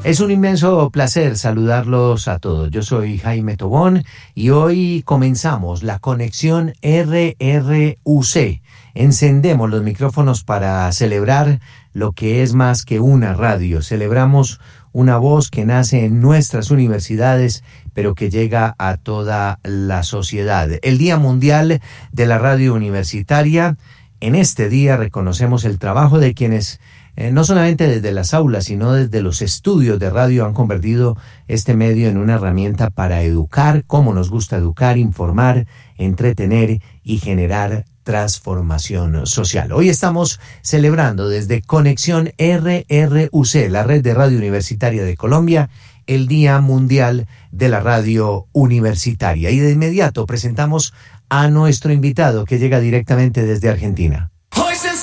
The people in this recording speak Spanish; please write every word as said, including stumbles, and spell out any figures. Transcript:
Es un inmenso placer saludarlos a todos. Yo soy Jaime Tobón y hoy comenzamos la conexión R R U C. Encendemos los micrófonos para celebrar lo que es más que una radio. Celebramos una voz que nace en nuestras universidades, pero que llega a toda la sociedad. El Día Mundial de la Radio Universitaria. En este día reconocemos el trabajo de quienes Eh, no solamente desde las aulas, sino desde los estudios de radio han convertido este medio en una herramienta para educar, como nos gusta educar, informar, entretener y generar transformación social. Hoy estamos celebrando desde Conexión R R U C, la red de radio universitaria de Colombia, el Día Mundial de la Radio Universitaria. Y de inmediato presentamos a nuestro invitado que llega directamente desde Argentina.